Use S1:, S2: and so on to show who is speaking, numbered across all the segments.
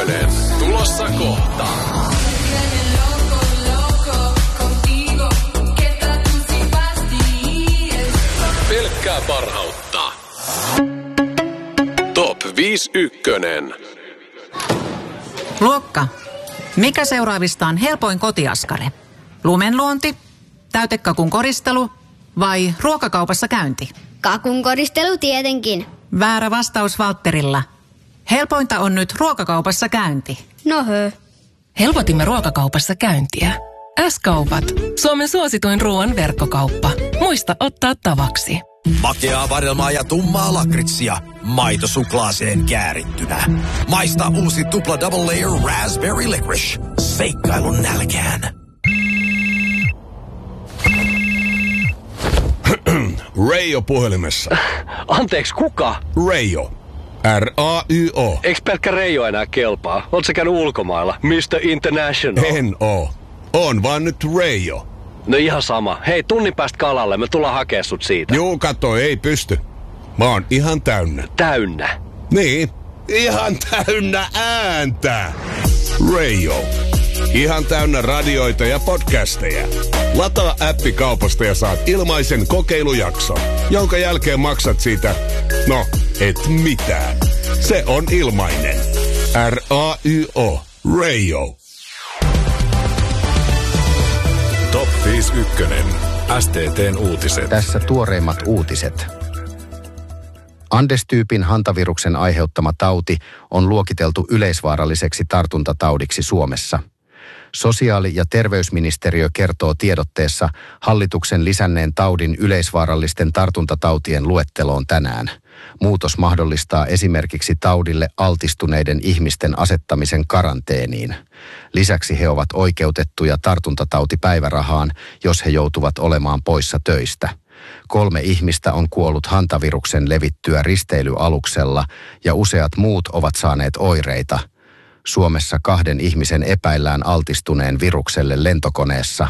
S1: Tulossa kohta. Pelkkää parhautta. Top 51.
S2: Luokka. Mikä seuraavista on helpoin kotiaskare? Lumenluonti, täytekakun koristelu vai ruokakaupassa käynti?
S3: Kakun koristelu tietenkin.
S2: Väärä vastaus Valtterilla. Helpointa on nyt ruokakaupassa käynti.
S3: No hö.
S4: Helpotimme ruokakaupassa käyntiä. S-kaupat. Suomen suosituin ruoan verkkokauppa. Muista ottaa tavaksi.
S5: Makeaa vadelmaa ja tummaa lakritsia. Maito suklaaseen käärittynä. Maista uusi tupla double layer raspberry licorice. Seikkailun nälkään.
S6: Reijo puhelimessa.
S7: Anteeksi, kuka?
S6: Reijo. R-A-Y-O.
S7: Eiks pelkkä Reijo enää kelpaa? Oot sä käynyt ulkomailla? Mr. International.
S6: En oo. On vaan nyt Reijo.
S7: No ihan sama. Hei, tunnin päästä kalalle. Me tullaan hakea sut siitä.
S6: Juu, kato, ei pysty. Mä oon ihan täynnä.
S7: Täynnä?
S6: Niin, ihan täynnä ääntä. Reijo. Ihan täynnä radioita ja podcasteja. Lataa appi kaupasta ja saat ilmaisen kokeilujakson, jonka jälkeen maksat siitä, no, et mitään. Se on ilmainen. R-A-Y-O. Reijo.
S1: Top 51. STT:n uutiset.
S8: Tässä tuoreimmat uutiset. Andes-tyypin hantaviruksen aiheuttama tauti on luokiteltu yleisvaaralliseksi tartuntataudiksi Suomessa. Sosiaali- ja terveysministeriö kertoo tiedotteessa hallituksen lisänneen taudin yleisvaarallisten tartuntatautien luetteloon tänään. Muutos mahdollistaa esimerkiksi taudille altistuneiden ihmisten asettamisen karanteeniin. Lisäksi he ovat oikeutettuja tartuntatautipäivärahaan, jos he joutuvat olemaan poissa töistä. 3 ihmistä on kuollut hantaviruksen levittyä risteilyaluksella ja useat muut ovat saaneet oireita. Suomessa 2 ihmisen epäillään altistuneen virukselle lentokoneessa.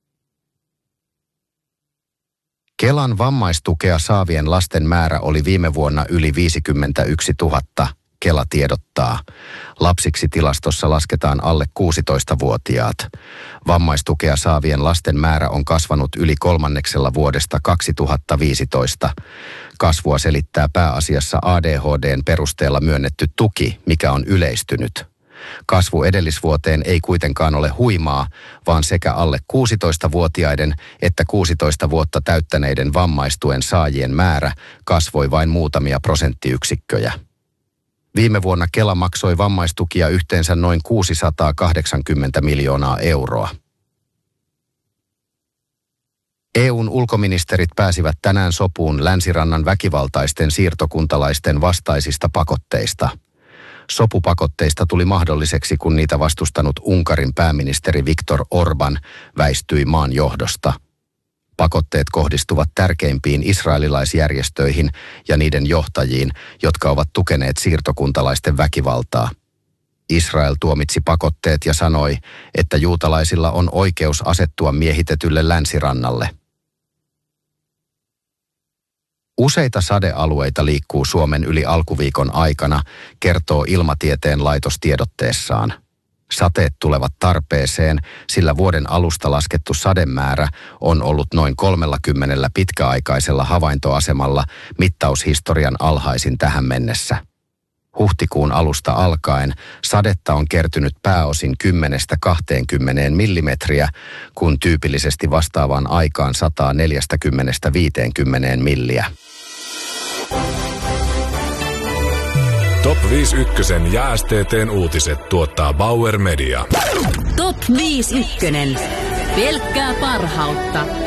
S8: Kelan vammaistukea saavien lasten määrä oli viime vuonna yli 51 000, Kela tiedottaa. Lapsiksi tilastossa lasketaan alle 16-vuotiaat. Vammaistukea saavien lasten määrä on kasvanut yli 1/3 vuodesta 2015. Kasvua selittää pääasiassa ADHD:n perusteella myönnetty tuki, mikä on yleistynyt. Kasvu edellisvuoteen ei kuitenkaan ole huimaa, vaan sekä alle 16-vuotiaiden että 16 vuotta täyttäneiden vammaistuen saajien määrä kasvoi vain muutamia prosenttiyksikköjä. Viime vuonna Kela maksoi vammaistukia yhteensä noin 680 miljoonaa euroa. EU:n ulkoministerit pääsivät tänään sopuun Länsirannan väkivaltaisten siirtokuntalaisten vastaisista pakotteista. Sopupakotteista tuli mahdolliseksi, kun niitä vastustanut Unkarin pääministeri Viktor Orbán väistyi maan johdosta. Pakotteet kohdistuvat tärkeimpiin israelilaisjärjestöihin ja niiden johtajiin, jotka ovat tukeneet siirtokuntalaisten väkivaltaa. Israel tuomitsi pakotteet ja sanoi, että juutalaisilla on oikeus asettua miehitetylle länsirannalle. Useita sadealueita liikkuu Suomen yli alkuviikon aikana, kertoo Ilmatieteen laitos tiedotteessaan. Sateet tulevat tarpeeseen, sillä vuoden alusta laskettu sademäärä on ollut noin 30 pitkäaikaisella havaintoasemalla mittaushistorian alhaisin tähän mennessä. Huhtikuun alusta alkaen sadetta on kertynyt pääosin 10-20 millimetriä, kun tyypillisesti vastaavaan aikaan sataa 40-50 milliä.
S1: Top 51 ja STT:n uutiset tuottaa Bauer Media.
S9: Top 51. Pelkkää parhautta.